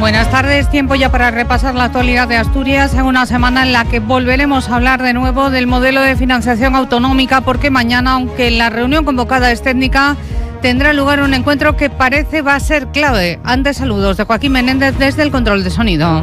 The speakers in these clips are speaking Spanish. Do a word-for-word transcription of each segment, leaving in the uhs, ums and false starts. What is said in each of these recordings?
Buenas tardes, tiempo ya para repasar la actualidad de Asturias en una semana en la que volveremos a hablar de nuevo del modelo de financiación autonómica, porque mañana, aunque la reunión convocada es técnica, tendrá lugar un encuentro que parece va a ser clave. Antes, saludos de Joaquín Menéndez desde el control de sonido.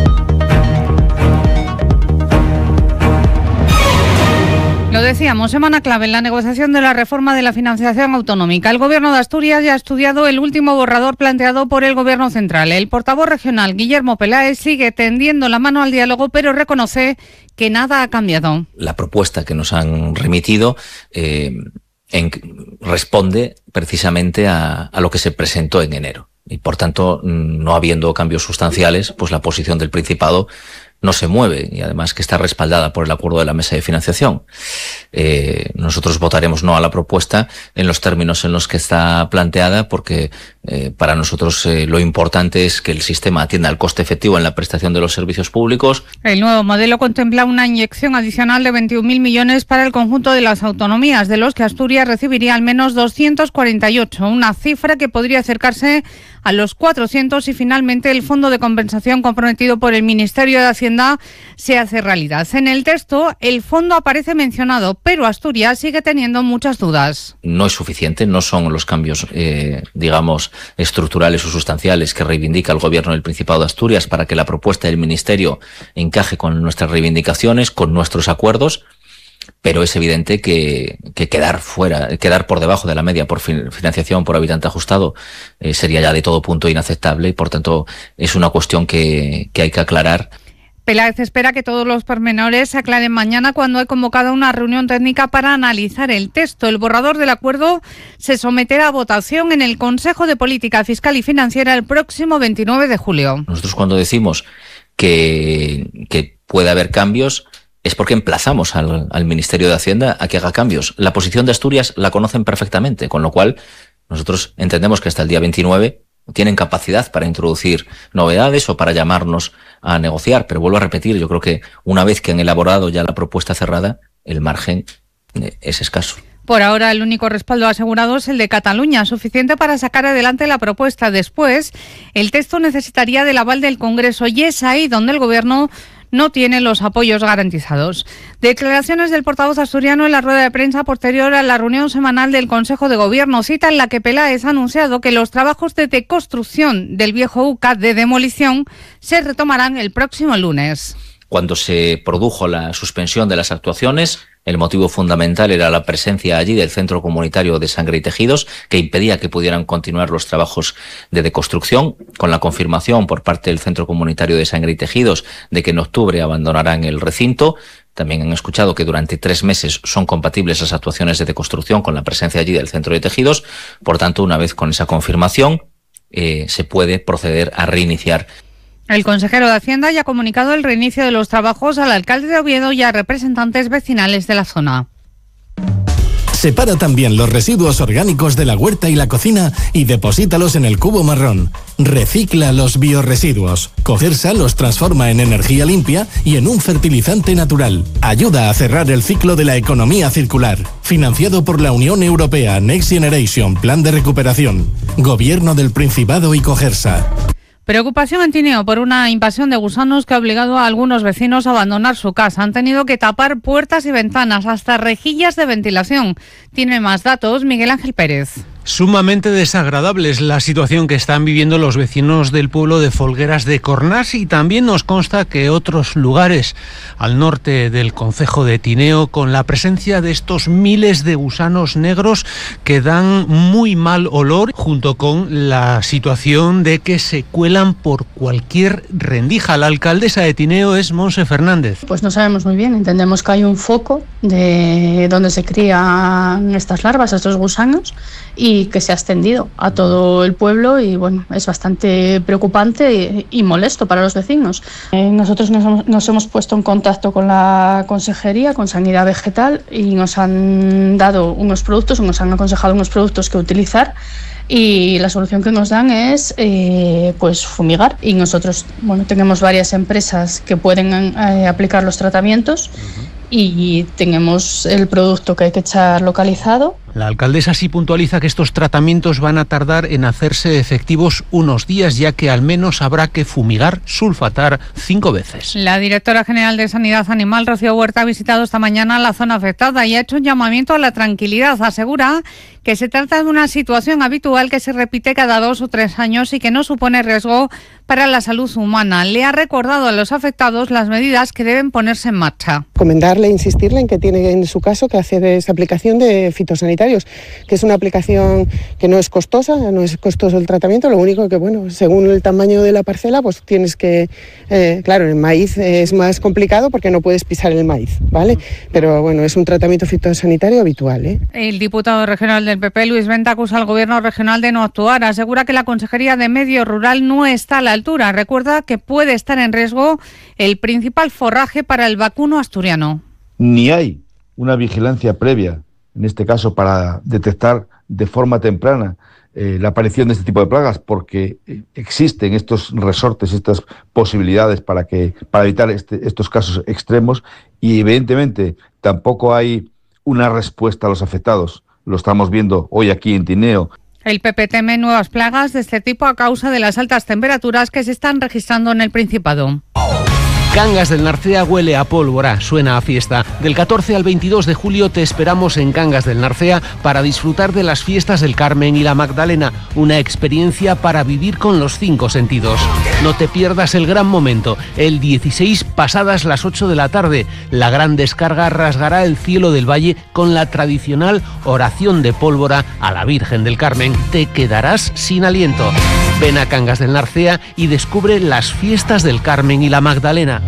Lo decíamos, semana clave en la negociación de la reforma de la financiación autonómica. El Gobierno de Asturias ya ha estudiado el último borrador planteado por el Gobierno central. El portavoz regional, Guillermo Peláez, sigue tendiendo la mano al diálogo, pero reconoce que nada ha cambiado. La propuesta que nos han remitido eh, en, responde precisamente a, a lo que se presentó en enero. Y por tanto, no habiendo cambios sustanciales, pues la posición del Principado no se mueve, y además que está respaldada por el acuerdo de la mesa de financiación. Eh, nosotros votaremos no a la propuesta en los términos en los que está planteada, porque eh, para nosotros eh, lo importante es que el sistema atienda al coste efectivo en la prestación de los servicios públicos. El nuevo modelo contempla una inyección adicional de veintiún mil millones para el conjunto de las autonomías, de los que Asturias recibiría al menos doscientos cuarenta y ocho, una cifra que podría acercarse a los cuatrocientos si finalmente el fondo de compensación comprometido por el Ministerio de Hacienda se hace realidad. En el texto, el fondo aparece mencionado, pero Asturias sigue teniendo muchas dudas. No es suficiente, no son los cambios, eh, digamos, estructurales o sustanciales que reivindica el Gobierno del Principado de Asturias para que la propuesta del Ministerio encaje con nuestras reivindicaciones, con nuestros acuerdos. Pero es evidente que, que quedar fuera, quedar por debajo de la media por financiación por habitante ajustado eh, sería ya de todo punto inaceptable, y por tanto es una cuestión que, que hay que aclarar. Peláez espera que todos los pormenores se aclaren mañana, cuando hay convocada una reunión técnica para analizar el texto. El borrador del acuerdo se someterá a votación en el Consejo de Política Fiscal y Financiera el próximo veintinueve de julio. Nosotros, cuando decimos que, que puede haber cambios, es porque emplazamos al, al Ministerio de Hacienda a que haga cambios. La posición de Asturias la conocen perfectamente, con lo cual nosotros entendemos que hasta el día veintinueve tienen capacidad para introducir novedades o para llamarnos a negociar. Pero vuelvo a repetir, yo creo que una vez que han elaborado ya la propuesta cerrada, el margen es escaso. Por ahora, el único respaldo asegurado es el de Cataluña, suficiente para sacar adelante la propuesta. Después, el texto necesitaría del aval del Congreso, y es ahí donde el Gobierno no tiene los apoyos garantizados. Declaraciones del portavoz asturiano en la rueda de prensa posterior a la reunión semanal del Consejo de Gobierno, cita en la que Peláez ha anunciado que los trabajos de deconstrucción del viejo U C A de demolición se retomarán el próximo lunes. Cuando se produjo la suspensión de las actuaciones, el motivo fundamental era la presencia allí del Centro Comunitario de Sangre y Tejidos, que impedía que pudieran continuar los trabajos de deconstrucción, con la confirmación por parte del Centro Comunitario de Sangre y Tejidos de que en octubre abandonarán el recinto. También han escuchado que durante tres meses son compatibles las actuaciones de deconstrucción con la presencia allí del Centro de Tejidos. Por tanto, una vez con esa confirmación, eh, se puede proceder a reiniciar. El consejero de Hacienda ya ha comunicado el reinicio de los trabajos al alcalde de Oviedo y a representantes vecinales de la zona. Separa también los residuos orgánicos de la huerta y la cocina y deposítalos en el cubo marrón. Recicla los biorresiduos. Cogersa los transforma en energía limpia y en un fertilizante natural. Ayuda a cerrar el ciclo de la economía circular. Financiado por la Unión Europea Next Generation Plan de Recuperación. Gobierno del Principado y Cogersa. Preocupación en Tineo por una invasión de gusanos que ha obligado a algunos vecinos a abandonar su casa. Han tenido que tapar puertas y ventanas, hasta rejillas de ventilación. Tiene más datos Miguel Ángel Pérez. Sumamente desagradable es la situación que están viviendo los vecinos del pueblo de Folgueras de Cornás, y también nos consta que otros lugares al norte del concejo de Tineo, con la presencia de estos miles de gusanos negros que dan muy mal olor, junto con la situación de que se cuelan por cualquier rendija. La alcaldesa de Tineo es Monse Fernández. Pues no sabemos muy bien, entendemos que hay un foco de donde se crían estas larvas, estos gusanos, y que se ha extendido a todo el pueblo, y bueno, es bastante preocupante y, y molesto para los vecinos. Eh, nosotros nos hemos, nos hemos puesto en contacto con la Consejería, con Sanidad Vegetal, y nos han dado unos productos, nos han aconsejado unos productos que utilizar, y la solución que nos dan es eh, pues fumigar, y nosotros bueno tenemos varias empresas que pueden eh, aplicar los tratamientos. Uh-huh. Y tenemos el producto que hay que echar localizado, La alcaldesa sí puntualiza que estos tratamientos van a tardar en hacerse efectivos unos días, ya que al menos habrá que fumigar, sulfatar cinco veces. La directora general de Sanidad Animal, Rocío Huerta, ha visitado esta mañana la zona afectada y ha hecho un llamamiento a la tranquilidad. Asegura que se trata de una situación habitual que se repite cada dos o tres años y que no supone riesgo para la salud humana. Le ha recordado a los afectados las medidas que deben ponerse en marcha. Comendarle, insistirle en que tiene en su caso que hacer esa aplicación de fitosanitarios, que es una aplicación que no es costosa, no es costoso el tratamiento, lo único que, bueno, según el tamaño de la parcela, pues tienes que, eh, claro, en el maíz es más complicado porque no puedes pisar el maíz, ¿vale? Pero bueno, es un tratamiento fitosanitario habitual, ¿eh? El diputado regional del P P, Luis Venta, acusa al gobierno regional de no actuar. Asegura que la Consejería de Medio Rural no está a la altura. Recuerda que puede estar en riesgo el principal forraje para el vacuno asturiano. Ni hay una vigilancia previa, en este caso para detectar de forma temprana eh, la aparición de este tipo de plagas, porque existen estos resortes, estas posibilidades para, que, para evitar este, estos casos extremos, y evidentemente tampoco hay una respuesta a los afectados. Lo estamos viendo hoy aquí en Tineo. El P P teme nuevas plagas de este tipo a causa de las altas temperaturas que se están registrando en el Principado. Cangas del Narcea huele a pólvora, suena a fiesta. Del catorce al veintidós de julio te esperamos en Cangas del Narcea para disfrutar de las fiestas del Carmen y la Magdalena, una experiencia para vivir con los cinco sentidos. No te pierdas el gran momento, el dieciséis pasadas las ocho de la tarde. La gran descarga rasgará el cielo del valle con la tradicional oración de pólvora a la Virgen del Carmen. Te quedarás sin aliento. Ven a Cangas del Narcea y descubre las fiestas del Carmen y la Magdalena.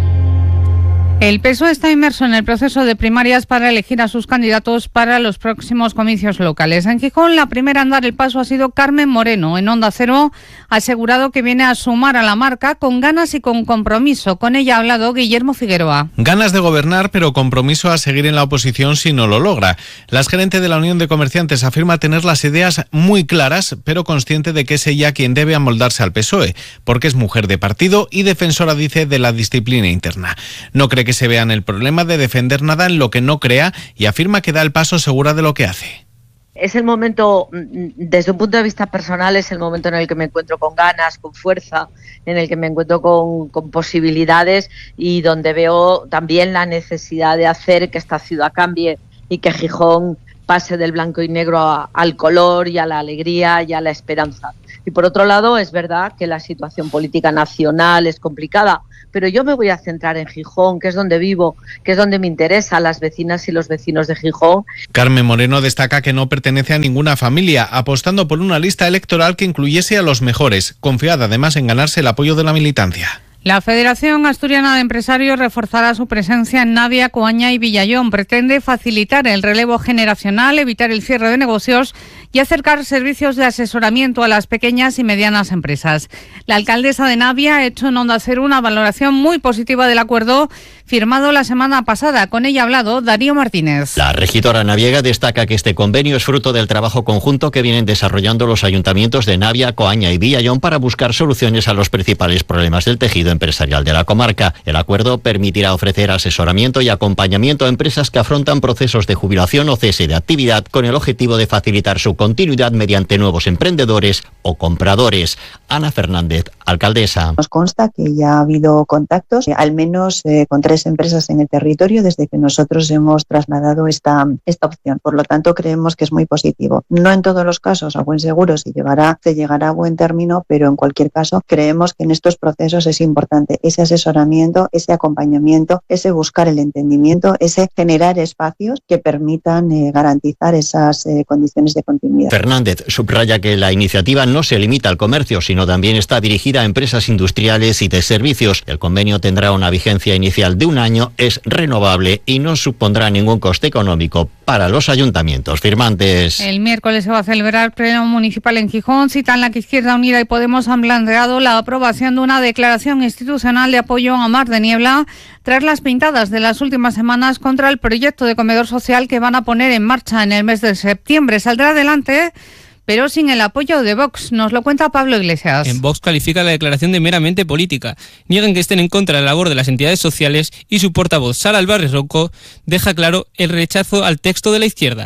El P S O E está inmerso en el proceso de primarias para elegir a sus candidatos para los próximos comicios locales. En Gijón, la primera en dar el paso ha sido Carmen Moreno. En Onda Cero ha asegurado que viene a sumar a la marca con ganas y con compromiso. Con ella ha hablado Guillermo Figueroa. Ganas de gobernar, pero compromiso a seguir en la oposición si no lo logra. La exgerente de la Unión de Comerciantes afirma tener las ideas muy claras, pero consciente de que es ella quien debe amoldarse al P S O E, porque es mujer de partido y defensora, dice, de la disciplina interna. No cree que se vean el problema de defender nada en lo que no crea y afirma que da el paso segura de lo que hace. Es el momento, desde un punto de vista personal, es el momento en el que me encuentro con ganas, con fuerza, en el que me encuentro con, con posibilidades y donde veo también la necesidad de hacer que esta ciudad cambie y que Gijón pase del blanco y negro a, al color y a la alegría y a la esperanza. Y por otro lado, es verdad que la situación política nacional es complicada, pero yo me voy a centrar en Gijón, que es donde vivo, que es donde me interesa, las vecinas y los vecinos de Gijón. Carmen Moreno destaca que no pertenece a ninguna familia, apostando por una lista electoral que incluyese a los mejores, confiada además en ganarse el apoyo de la militancia. La Federación Asturiana de Empresarios reforzará su presencia en Navia, Coaña y Villayón. Pretende facilitar el relevo generacional, evitar el cierre de negocios y acercar servicios de asesoramiento a las pequeñas y medianas empresas. La alcaldesa de Navia ha hecho en Onda Cero una valoración muy positiva del acuerdo firmado la semana pasada. Con ella ha hablado Darío Martínez. La regidora naviega destaca que este convenio es fruto del trabajo conjunto que vienen desarrollando los ayuntamientos de Navia, Coaña y Villayón para buscar soluciones a los principales problemas del tejido empresarial de la comarca. El acuerdo permitirá ofrecer asesoramiento y acompañamiento a empresas que afrontan procesos de jubilación o cese de actividad con el objetivo de facilitar su continuidad mediante nuevos emprendedores o compradores. Ana Fernández, alcaldesa. Nos consta que ya ha habido contactos, al menos eh, con tres empresas en el territorio desde que nosotros hemos trasladado esta, esta opción. Por lo tanto, creemos que es muy positivo. No en todos los casos, a buen seguro, se, llevará, se llegará a buen término, pero en cualquier caso, creemos que en estos procesos es importante ese asesoramiento, ese acompañamiento, ese buscar el entendimiento, ese generar espacios que permitan eh, garantizar esas eh, condiciones de continuidad. Fernández subraya que la iniciativa no se limita al comercio, sino también está dirigida a empresas industriales y de servicios. El convenio tendrá una vigencia inicial de un año, es renovable y no supondrá ningún coste económico para los ayuntamientos firmantes. El miércoles se va a celebrar pleno municipal en Gijón. Citan la que Izquierda Unida y Podemos han planteado la aprobación de una declaración institucional de apoyo a Mar de Niebla tras las pintadas de las últimas semanas contra el proyecto de comedor social que van a poner en marcha en el mes de septiembre. Saldrá adelante, pero sin el apoyo de Vox. Nos lo cuenta Pablo Iglesias. En Vox califica la declaración de meramente política. Niegan que estén en contra de la labor de las entidades sociales y su portavoz, Sara Álvarez Ronco, deja claro el rechazo al texto de la izquierda.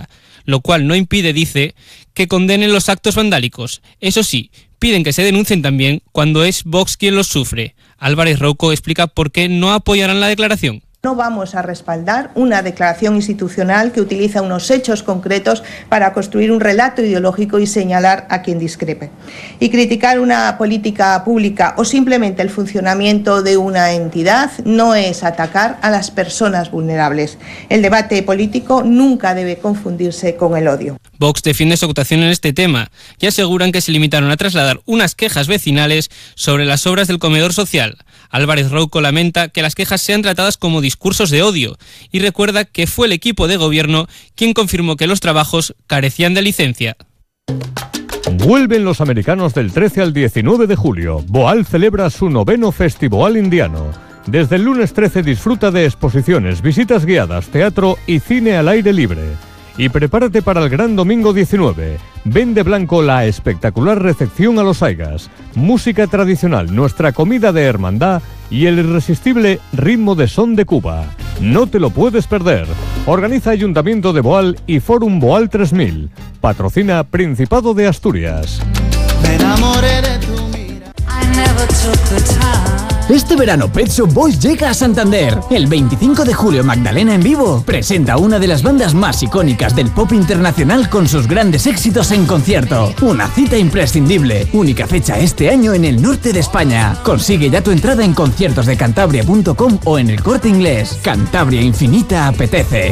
lo cual no impide, dice, que condenen los actos vandálicos. Eso sí, piden que se denuncien también cuando es Vox quien los sufre. Álvarez Rouco explica por qué no apoyarán la declaración. No vamos a respaldar una declaración institucional que utiliza unos hechos concretos para construir un relato ideológico y señalar a quien discrepe. Y criticar una política pública o simplemente el funcionamiento de una entidad no es atacar a las personas vulnerables. El debate político nunca debe confundirse con el odio. Vox defiende su actuación en este tema y aseguran que se limitaron a trasladar unas quejas vecinales sobre las obras del comedor social. Álvarez Rouco lamenta que las quejas sean tratadas como discursos de odio y recuerda que fue el equipo de gobierno quien confirmó que los trabajos carecían de licencia. Vuelven los americanos del trece al diecinueve de julio. Boal celebra su noveno Festival Indiano. Desde el lunes trece disfruta de exposiciones, visitas guiadas, teatro y cine al aire libre. Y prepárate para el gran domingo diecinueve. Ven de blanco la espectacular recepción a los Aigas, música tradicional, nuestra comida de hermandad y el irresistible ritmo de son de Cuba. No te lo puedes perder. Organiza Ayuntamiento de Boal y Fórum Boal tres mil. Patrocina Principado de Asturias. Me enamoré de tu mira. I never took the time. Este verano Pet Shop Boys llega a Santander. El veinticinco de julio Magdalena en vivo presenta una de las bandas más icónicas del pop internacional con sus grandes éxitos en concierto. Una cita imprescindible. Única fecha este año en el norte de España. Consigue ya tu entrada en conciertos de cantabria punto com o en el Corte Inglés. Cantabria Infinita apetece.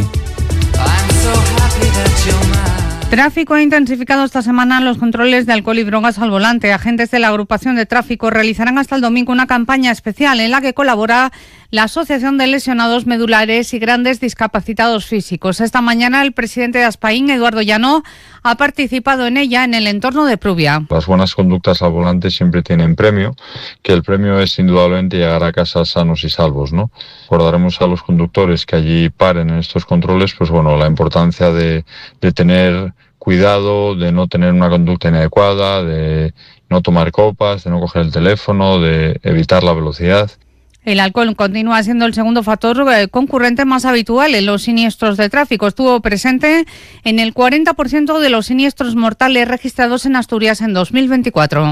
Tráfico ha intensificado esta semana los controles de alcohol y drogas al volante. Agentes de la agrupación de tráfico realizarán hasta el domingo una campaña especial en la que colabora la Asociación de Lesionados Medulares y Grandes Discapacitados Físicos. Esta mañana el presidente de Aspaín, Eduardo Llano, ha participado en ella en el entorno de Prubia. Las buenas conductas al volante siempre tienen premio, que el premio es indudablemente llegar a casa sanos y salvos, ¿no? Recordaremos a los conductores que allí paren en estos controles, pues bueno, la importancia de, de tener cuidado, de no tener una conducta inadecuada, de no tomar copas, de no coger el teléfono, de evitar la velocidad. El alcohol continúa siendo el segundo factor concurrente más habitual en los siniestros de tráfico. Estuvo presente en el cuarenta por ciento de los siniestros mortales registrados en Asturias en dos mil veinticuatro.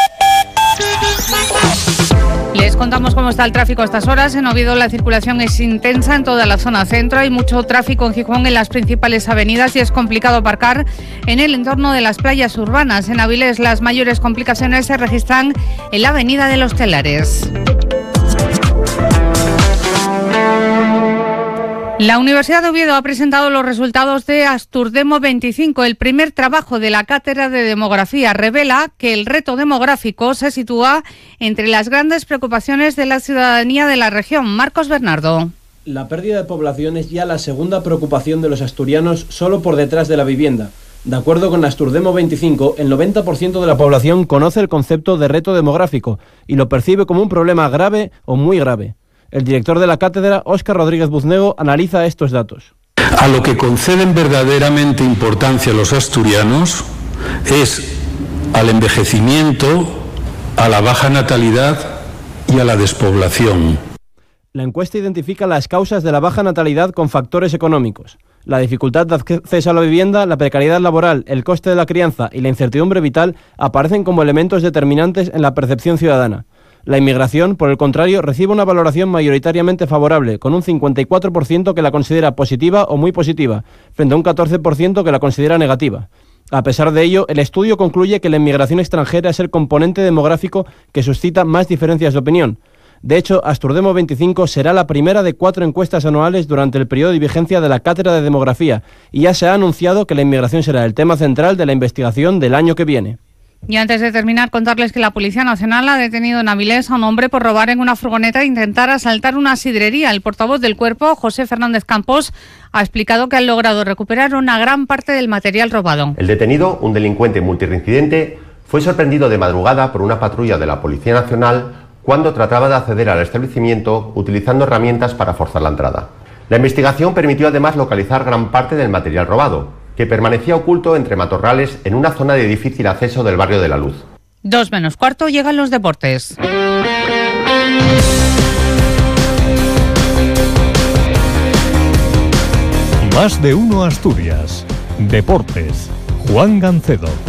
Les contamos cómo está el tráfico a estas horas. En Oviedo la circulación es intensa en toda la zona centro. Hay mucho tráfico en Gijón en las principales avenidas y es complicado aparcar en el entorno de las playas urbanas. En Avilés las mayores complicaciones se registran en la avenida de los Telares. La Universidad de Oviedo ha presentado los resultados de Asturdemo veinticinco. El primer trabajo de la cátedra de demografía revela que el reto demográfico se sitúa entre las grandes preocupaciones de la ciudadanía de la región. Marcos Bernardo. La pérdida de población es ya la segunda preocupación de los asturianos, solo por detrás de la vivienda. De acuerdo con Asturdemo veinticinco, el noventa por ciento de la población conoce el concepto de reto demográfico y lo percibe como un problema grave o muy grave. El director de la cátedra, Óscar Rodríguez Buznego, analiza estos datos. A lo que conceden verdaderamente importancia los asturianos es al envejecimiento, a la baja natalidad y a la despoblación. La encuesta identifica las causas de la baja natalidad con factores económicos. La dificultad de acceso a la vivienda, la precariedad laboral, el coste de la crianza y la incertidumbre vital aparecen como elementos determinantes en la percepción ciudadana. La inmigración, por el contrario, recibe una valoración mayoritariamente favorable, con un cincuenta y cuatro por ciento que la considera positiva o muy positiva, frente a un catorce por ciento que la considera negativa. A pesar de ello, el estudio concluye que la inmigración extranjera es el componente demográfico que suscita más diferencias de opinión. De hecho, Asturdemo veinticinco será la primera de cuatro encuestas anuales durante el periodo de vigencia de la Cátedra de Demografía, y ya se ha anunciado que la inmigración será el tema central de la investigación del año que viene. Y antes de terminar, contarles que la Policía Nacional ha detenido en Avilés a un hombre por robar en una furgoneta e intentar asaltar una sidrería. El portavoz del Cuerpo, José Fernández Campos, ha explicado que han logrado recuperar una gran parte del material robado. El detenido, un delincuente multireincidente, fue sorprendido de madrugada por una patrulla de la Policía Nacional cuando trataba de acceder al establecimiento utilizando herramientas para forzar la entrada. La investigación permitió además localizar gran parte del material robado, que permanecía oculto entre matorrales en una zona de difícil acceso del barrio de la Luz. Dos menos cuarto, llegan los deportes. Más de uno Asturias. Deportes, Juan Gancedo.